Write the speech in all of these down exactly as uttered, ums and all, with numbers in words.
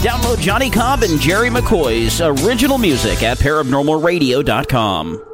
Download Johnny Cobb and Jerry McCoy's original music at paranormal radio dot com.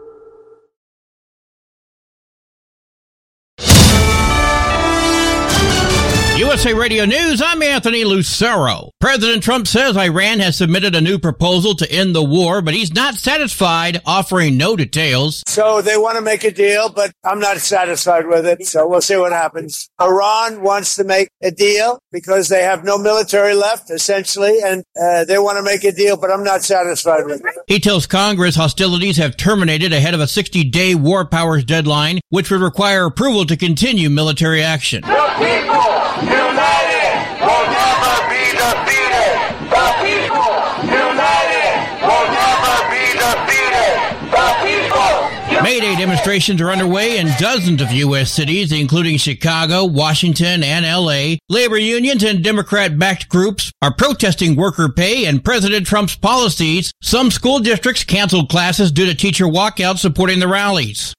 U S A Radio News, I'm Anthony Lucero. President Trump says Iran has submitted a new proposal to end the war, but he's not satisfied, offering no details. So they want to make a deal, but I'm not satisfied with it, so we'll see what happens. Iran wants to make a deal because they have no military left, essentially, and uh, they want to make a deal, but I'm not satisfied with it. He tells Congress hostilities have terminated ahead of a sixty-day war powers deadline, which would require approval to continue military action. The people united will never be defeated. The people united will never be defeated. The people. May Day demonstrations are underway in dozens of U S cities, including Chicago, Washington, and L A. Labor unions and Democrat-backed groups are protesting worker pay and President Trump's policies. Some school districts canceled classes due to teacher walkouts supporting the rallies.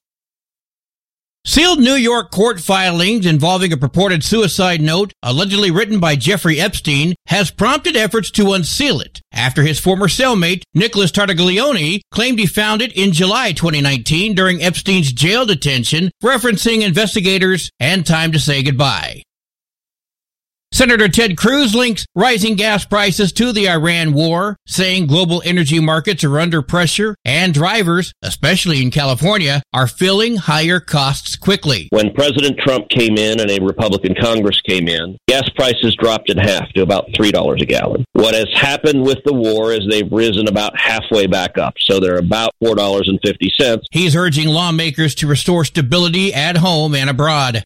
Sealed New York court filings involving a purported suicide note allegedly written by Jeffrey Epstein has prompted efforts to unseal it after his former cellmate, Nicholas Tartaglione, claimed he found it in July twenty nineteen during Epstein's jail detention, referencing investigators and Time to Say Goodbye. Senator Ted Cruz links rising gas prices to the Iran war, saying global energy markets are under pressure and drivers, especially in California, are feeling higher costs quickly. When President Trump came in and a Republican Congress came in, gas prices dropped in half to about three dollars a gallon. What has happened with the war is they've risen about halfway back up, so they're about four dollars and fifty cents. He's urging lawmakers to restore stability at home and abroad.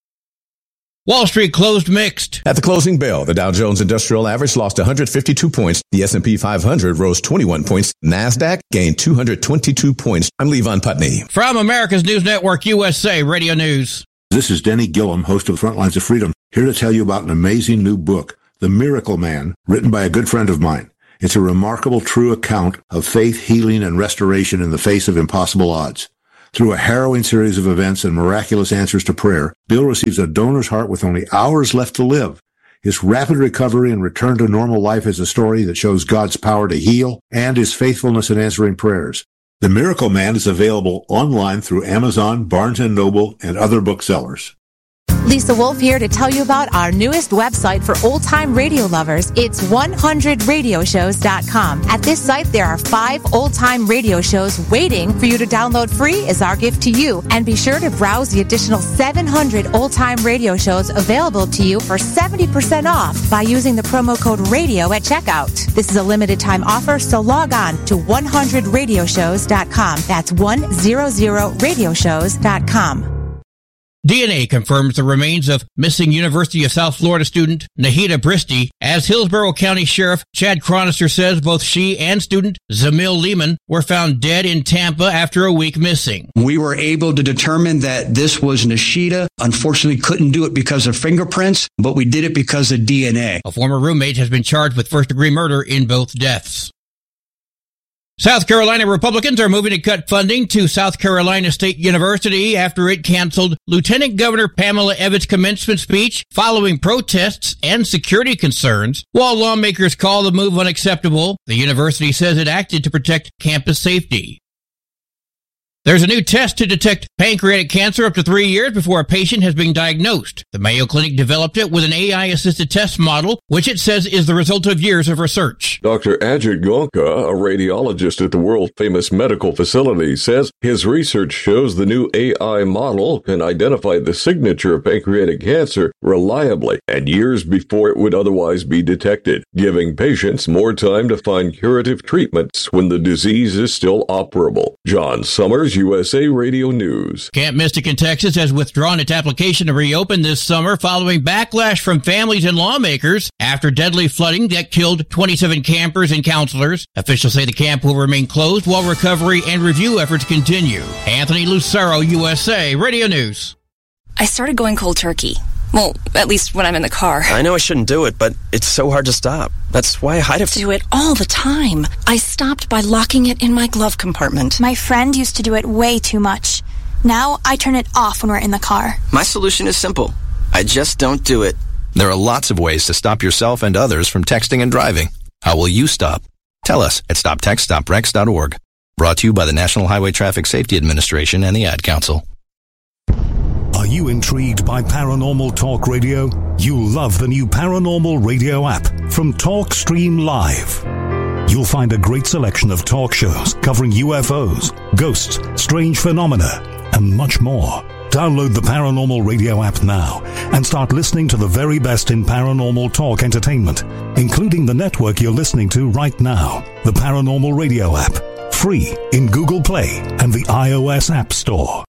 Wall Street closed mixed. At the closing bell, the Dow Jones Industrial Average lost one hundred fifty-two points. The S and P five hundred rose twenty-one points. NASDAQ gained two hundred twenty-two points. I'm Levon Putney. From America's News Network, U S A Radio News. This is Denny Gillum, host of Front Lines of Freedom, here to tell you about an amazing new book, The Miracle Man, written by a good friend of mine. It's a remarkable, true account of faith, healing, and restoration in the face of impossible odds. Through a harrowing series of events and miraculous answers to prayer, Bill receives a donor's heart with only hours left to live. His rapid recovery and return to normal life is a story that shows God's power to heal and his faithfulness in answering prayers. The Miracle Man is available online through Amazon, Barnes and Noble, and other booksellers. Lisa Wolf here to tell you about our newest website for old-time radio lovers. It's one hundred radio shows dot com. At this site, there are five old-time radio shows waiting for you to download free as our gift to you. And be sure to browse the additional seven hundred old-time radio shows available to you for seventy percent off by using the promo code RADIO at checkout. This is a limited-time offer, so log on to one hundred radio shows dot com. That's one hundred radio shows dot com. D N A confirms the remains of missing University of South Florida student Nahida Bristy. As Hillsborough County Sheriff Chad Chronister says, both she and student Zamil Lehman were found dead in Tampa after a week missing. We were able to determine that this was Nashida. Unfortunately, couldn't do it because of fingerprints, but we did it because of D N A. A former roommate has been charged with first-degree murder in both deaths. South Carolina Republicans are moving to cut funding to South Carolina State University after it canceled Lieutenant Governor Pamela Evans' commencement speech following protests and security concerns. While lawmakers call the move unacceptable, the university says it acted to protect campus safety. There's a new test to detect pancreatic cancer up to three years before a patient has been diagnosed. The Mayo Clinic developed it with an A I-assisted test model, which it says is the result of years of research. Doctor Ajit Gonka, a radiologist at the world-famous medical facility, says his research shows the new A I model can identify the signature of pancreatic cancer reliably and years before it would otherwise be detected, giving patients more time to find curative treatments when the disease is still operable. John Summers, U S A Radio News. Camp Mystic in Texas has withdrawn its application to reopen this summer following backlash from families and lawmakers after deadly flooding that killed twenty-seven campers and counselors. Officials say the camp will remain closed while recovery and review efforts continue. Anthony Lucero, U S A Radio News. I started going cold turkey. Well, at least when I'm in the car. I know I shouldn't do it, but it's so hard to stop. That's why I hide it. Do it all the time. I stopped by locking it in my glove compartment. My friend used to do it way too much. Now I turn it off when we're in the car. My solution is simple. I just don't do it. There are lots of ways to stop yourself and others from texting and driving. How will you stop? Tell us at stop text stop wrecks dot org. Brought to you by the National Highway Traffic Safety Administration and the Ad Council. Are you intrigued by Paranormal Talk Radio? You'll love the new Paranormal Radio app from TalkStream Live. You'll find a great selection of talk shows covering U F Os, ghosts, strange phenomena, and much more. Download the Paranormal Radio app now and start listening to the very best in paranormal talk entertainment, including the network you're listening to right now, the Paranormal Radio app. Free in Google Play and the iOS App Store.